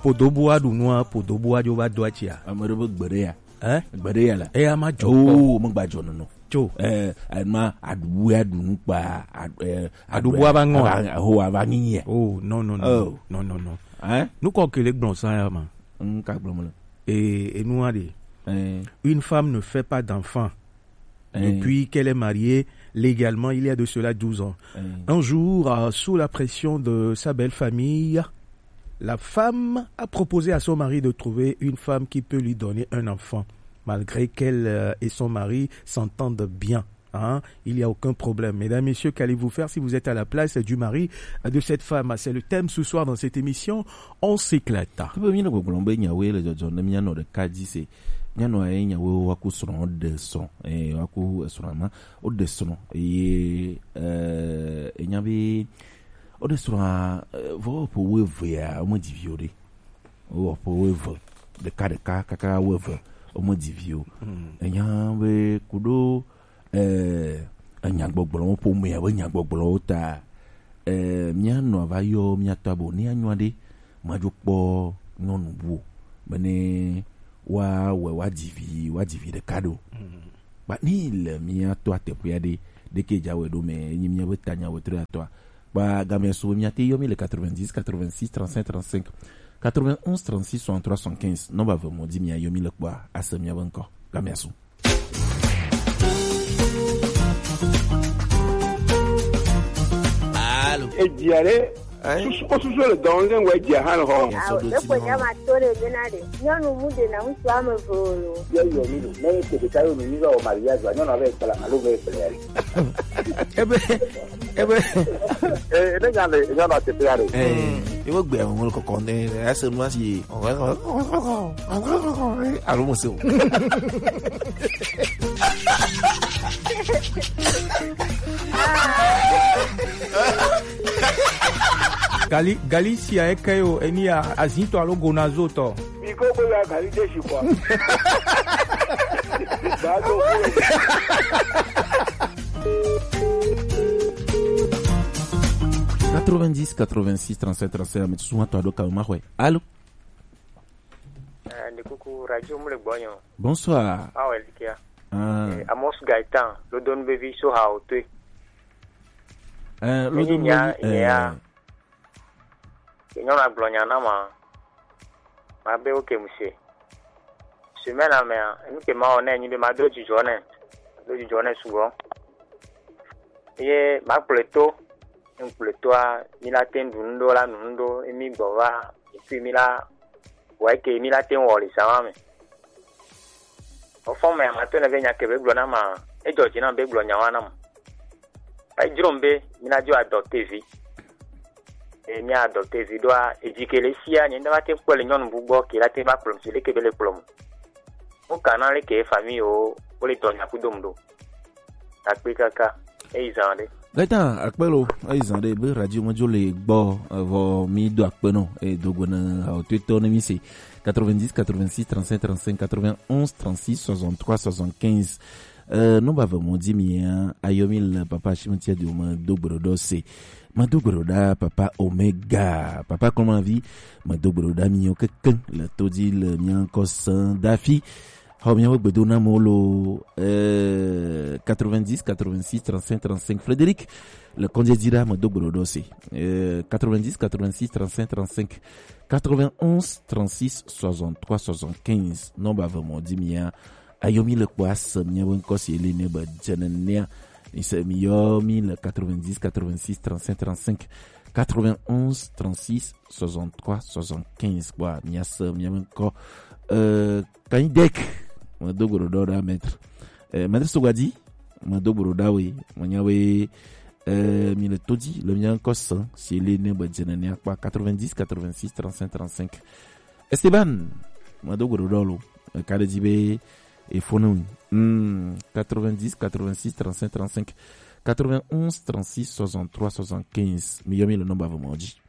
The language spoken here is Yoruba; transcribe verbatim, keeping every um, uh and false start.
podobua du noa podobua jo ba doachia amaro gberea eh gberea la e ama jo oh mo gba jo no no jo eh ma adubu adu pa adubu abango ho abangi oh non non non oh. non non non hein nous quoi que les blancs ça ma nka blom et et nous a dit eh. Une femme ne fait pas d'enfant eh. Depuis qu'elle est mariée légalement il y a de cela douze ans eh. Un jour euh, sous la pression de sa belle famille, la femme a proposé à son mari de trouver une femme qui peut lui donner un enfant, malgré qu'elle euh, et son mari s'entendent bien. Hein? Il n'y a aucun problème. Mesdames, messieurs, qu'allez-vous faire si vous êtes à la place du mari de cette femme? C'est le thème ce soir dans cette émission. On s'éclate. Nyano aye nyawe waku sono de son eh waku sonama o de sono eh euh nyabe o de sono vo po wevu ya o mo diviore o po wevu de ka de ka kaka wevu o mo divio nyabe kudo eh anyagbogbolo po me ya anyagbogbolo ta eh miano avayo miatabo ni anwade majopo nonu bu bene wa wa wa divi wa divi de cadeau ba ni le mi ato atepuade de ke jawe do me ni mi abetanya wotre ato ba gamia so mi ate yo mi le quatre-vingt-dix quatre-vingt-six trente-cinq trente-cinq quatre-vingt-onze trente-six soixante-trois soixante-quinze non ba vraiment di mi yo mi le kwa asemi abanko gamia so allo e diare susu ko susu le don zen we dia han ho le ko nyama tore benade nyonu mude na musu amevolo yo yo mi no ne ke de kayo mi zo maria zo nyonu ave kala malu ve peleari ebe ebe eh ne nyale nyonu te peleari eh iwo gbe won ko kon ne ase nu asi alo mo se o Gali Galicia e kayo eni a azinto alo gonazoto. Iko ko ya gali deshi kwa. Bado ko. quatre-vingt-dix quatre-vingt-six trente-sept trente-sept mais souvent toi doka ma ouais. Allô? Eh ndikuku radio mule bonyo. Bonsoir. Ah ouais likia. Ah. Eh, Amos Gaëtan, le don bevi so ha otwe. Eh le don bevi nyɔnua gblɔ nya na ma ma be oke musie semaine la mea nu ke ma wɔ ne nyi be ma do dzidzɔ ne do dzidzɔ ne sugbɔ eye ma kplɔe to ne kplɔe toa mi la te nu ŋdo la nu ŋdo mi gbɔ va efi mi la wɔ eke mi la te wɔ le sama me ɔfɔ me ma to ne be nya ke be gblɔ na ma edzɔ dzi na be gblɔ nya wa na ma edzrom be mi la dzo adopte vi e mi adopte vidoa e jikele sia ni ndaba te kwele nyonu bugbo ki la te ba problem se le ke bele problem o kana le ke famille o o le tonya kudomdo akpika ka e izande Gaëtan akpelo e izande be radio mojo le gbo vo mi do akpeno e dogona o Twitter ne mi se quatre-vingt-dix quatre-vingt-six trente-cinq trente-cinq quatre-vingt-onze trente-six soixante-trois soixante-quinze euh non ba vraiment di mi ayomi le papa chimtia de ma dobrodo se Madobroda, papa Omega, papa comment vie, Madobroda mignon quelqu'un, le todi le mien cossin d'afi, Homia Bedona Molo, euh, quatre-vingt-dix, quatre-vingt-six, trente-cinq, trente-cinq, Frédéric, le congédira Madobrodo aussi, euh, quatre-vingt-dix, quatre-vingt-six, trente-cinq, trente-cinq, quatre-vingt-onze, trente-six, soixante-trois, soixante-quinze, non bah vraiment dit mien, Ayomi le quas, mien bon cos il est né, bah, janania, il s'est mis mille quatre-vingt-dix, quatre-vingt-six, trente-cinq, trente-cinq, quatre-vingt-onze, trente-six, soixante-trois, soixante-quinze. Quoi, il y a ça, il y a encore, euh, Kanidek, mon dobroda maître. Euh, maître Sogadi, mon dobroda, oui, mon yawe, euh, mille todi, le mien encore cent, si il est né, bah, j'en quoi, quatre-vingt-dix, quatre-vingt-six, trente-cinq, trente-cinq. Esteban, mon dobroda, le Kadejibé, et Fonoun, hmm, quatre-vingt-dix, quatre-vingt-six, trente-cinq, trente-cinq, quatre-vingt-onze, trente-six, soixante-trois, soixante-quinze. Miyomi le nombre avant dit.